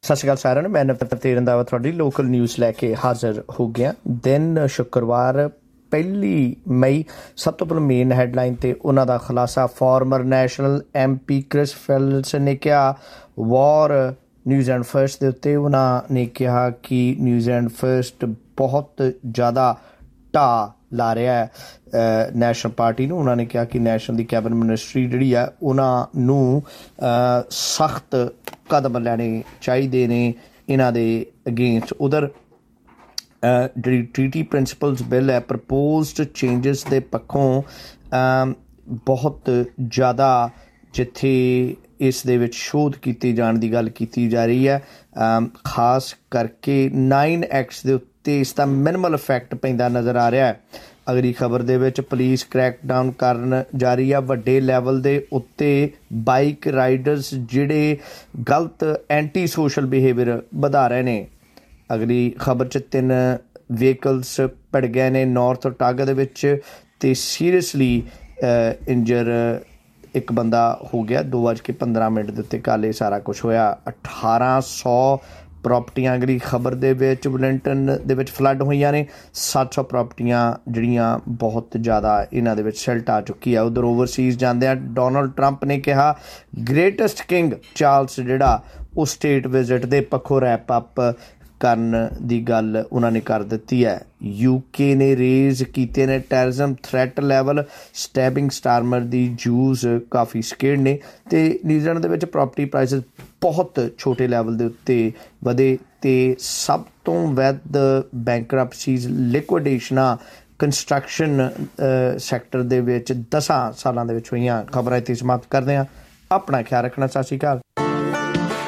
ਸਤਿ ਸ਼੍ਰੀ ਅਕਾਲ ਸਾਰਿਆਂ ਨੂੰ। ਮੈਂ ਨਵਤੇਜ ਰੰਧਾਵਾ ਤੁਹਾਡੀ ਲੋਕਲ ਨਿਊਜ਼ ਲੈ ਕੇ ਹਾਜ਼ਰ ਹੋ ਗਿਆ। ਦਿਨ ਸ਼ੁੱਕਰਵਾਰ 1 ਮਈ। ਸਭ ਤੋਂ ਪਹਿਲਾਂ ਮੇਨ ਹੈਡਲਾਈਨ ਤੇ ਉਹਨਾਂ ਦਾ ਖੁਲਾਸਾ। ਫਾਰਮਰ ਨੈਸ਼ਨਲ MP ਕ੍ਰਿਸ ਫੈਲਸ ਨੇ ਕਿਹਾ ਵਾਰ ਨਿਊਜ਼ੀਲੈਂਡ ਫਰਸਟ ਦੇ ਉੱਤੇ। ਉਹਨਾਂ ਨੇ ਕਿਹਾ ਕਿ ਨਿਊਜ਼ੀਲੈਂਡ ਫਰਸਟ ਬਹੁਤ ਜ਼ਿਆਦਾ ਢਾਹ ਲਾ ਰਿਹਾ ਹੈ ਨੈਸ਼ਨਲ ਪਾਰਟੀ ਨੂੰ। ਉਹਨਾਂ ਨੇ ਕਿਹਾ ਕਿ ਨੈਸ਼ਨਲ ਦੀ ਕੈਬਨਿਟ ਮਿਨਿਸਟਰੀ ਜਿਹੜੀ ਆ ਉਹਨਾਂ ਨੂੰ ਸਖਤ ਕਦਮ ਲੈਣੇ ਚਾਹੀਦੇ ਨੇ ਇਹਨਾਂ ਦੇ ਅਗੇਂਸਟ। ਉਧਰ ਜਿਹੜੀ ਟ੍ਰੀਟੀ ਪ੍ਰਿੰਸੀਪਲਸ ਬਿੱਲ ਹੈ ਪ੍ਰਪੋਜ਼ਡ ਚੇਂਜਸ ਦੇ ਪੱਖੋਂ ਬਹੁਤ ਜ਼ਿਆਦਾ ਜਿੱਥੇ ਇਸ ਦੇ ਵਿੱਚ ਸ਼ੋਧ ਕੀਤੀ ਜਾਣ ਦੀ ਗੱਲ ਕੀਤੀ ਜਾ ਰਹੀ ਹੈ। ਖਾਸ ਕਰਕੇ 9 ਐਕਟਸ ਦੇ ਉੱਤੇ ਇਸ ਦਾ ਮਿਨੀਮਲ ਇਫੈਕਟ ਪੈਂਦਾ ਨਜ਼ਰ ਆ ਰਿਹਾ ਹੈ। ਅਗਲੀ ਖਬਰ ਦੇ ਵਿੱਚ ਪੁਲਿਸ ਕ੍ਰੈਕਡਾਊਨ ਕਰਨ ਜਾ ਰਹੀ ਆ ਵੱਡੇ ਲੈਵਲ ਦੇ ਉੱਤੇ। ਬਾਈਕ ਰਾਈਡਰਸ ਜਿਹੜੇ ਗਲਤ ਐਂਟੀ ਸੋਸ਼ਲ ਬਿਹੇਵੀਅਰ ਵਧਾ ਰਹੇ ਨੇ। ਅਗਲੀ ਖਬਰ 'ਚ 3 ਵਹੀਕਲਸ ਭਿੜ ਗਏ ਨੇ ਨਾਰਥ ਓਟਾਗਾ ਦੇ ਵਿੱਚ ਅਤੇ ਸੀਰੀਅਸਲੀ ਇੰਜਰ ਇੱਕ ਬੰਦਾ ਹੋ ਗਿਆ। 2:15 ਦੇ ਉੱਤੇ ਕੱਲ੍ਹ ਇਹ ਸਾਰਾ ਕੁਛ ਹੋਇਆ। 1800 ਪ੍ਰੋਪਰਟੀਆਂ ਅਗਲੀ ਖਬਰ ਦੇ ਵਿੱਚ ਵੈਲਿੰਗਟਨ ਦੇ ਵਿੱਚ ਫਲੱਡ ਹੋਈਆਂ ਨੇ। 700 ਪ੍ਰੋਪਰਟੀਆਂ ਜਿਹੜੀਆਂ ਬਹੁਤ ਜ਼ਿਆਦਾ ਇਹਨਾਂ ਦੇ ਵਿੱਚ ਸਿਲਟ ਆ ਚੁੱਕੀ ਆ। ਉਧਰ ਓਵਰਸੀਜ਼ ਜਾਂਦਿਆਂ ਡੋਨਲਡ ਟਰੰਪ ਨੇ ਕਿਹਾ ਗ੍ਰੇਟੈਸਟ ਕਿੰਗ ਚਾਰਲਸ ਜਿਹੜਾ ਉਹ ਸਟੇਟ ਵਿਜ਼ਿਟ ਦੇ ਪੱਖੋਂ ਰੈਪ ਅਪ ਕਰਨ ਦੀ ਗੱਲ ਉਹਨਾਂ ਨੇ ਕਰ ਦਿੱਤੀ ਹੈ। UK ਨੇ ਰੇਜ਼ ਕੀਤੇ ਨੇ ਟੈਰਰਿਜ਼ਮ ਥ੍ਰੈਟ ਲੈਵਲ। ਸਟੈਬਿੰਗ ਸਟਾਰਮਰ ਦੀ ਜੂਜ਼ ਕਾਫੀ ਸਕੇਅਰਡ ਨੇ ਅਤੇ ਨਿਊਜ਼ੀਲੈਂਡ ਦੇ ਵਿੱਚ ਪ੍ਰੋਪਰਟੀ ਪ੍ਰਾਈਸਿਸ ਬਹੁਤ ਛੋਟੇ ਲੈਵਲ ਦੇ ਉੱਤੇ ਵਧੇ ਅਤੇ ਸਭ ਤੋਂ ਵੱਧ ਬੈਂਕਰਪਸੀਜ਼ ਲਿਕੁਇਡੇਸ਼ਨਾਂ ਕੰਸਟਰਕਸ਼ਨ ਸੈਕਟਰ ਦੇ ਵਿੱਚ 10 ਸਾਲਾਂ ਦੇ ਵਿੱਚ ਹੋਈਆਂ। ਖਬਰਾਂ ਇੱਥੇ ਸਮਾਪਤ ਕਰਦੇ ਹਾਂ। ਆਪਣਾ ਖਿਆਲ ਰੱਖਣਾ। ਸਤਿ ਸ਼੍ਰੀ ਅਕਾਲ।